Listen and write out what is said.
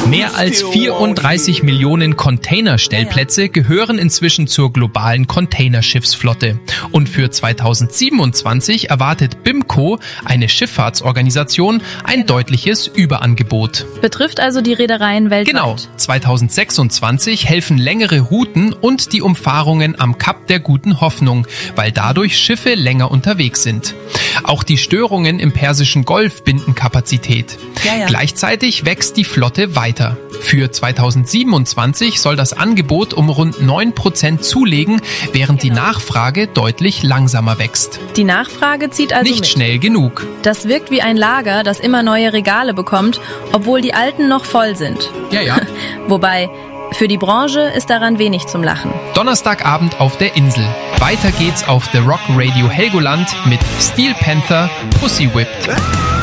Mehr als 34 Millionen Containerstellplätze gehören inzwischen zur globalen Containerschiffsflotte. Und für 2027 erwartet BIMCO, eine Schifffahrtsorganisation, ein deutliches Überangebot. Betrifft also die Reedereien weltweit? Genau, 2026 helfen längere Routen und die Umfahrungen am Kap der Guten Hoffnung, weil dadurch Schiffe länger unterwegs sind. Auch die Störungen im Persischen Golf binden Kapazität. Ja. Gleichzeitig wächst die Flotte weiter. Für 2027 soll das Angebot um rund 9% zulegen, während die Nachfrage deutlich langsamer wächst. Die Nachfrage zieht also Nicht mit. schnell genug. Das wirkt wie ein Lager, das immer neue Regale bekommt, obwohl die alten noch voll sind. Ja. Wobei, für die Branche ist daran wenig zum Lachen. Donnerstagabend auf der Insel. Weiter geht's auf The Rock Radio Helgoland mit Steel Panther Pussy Whipped.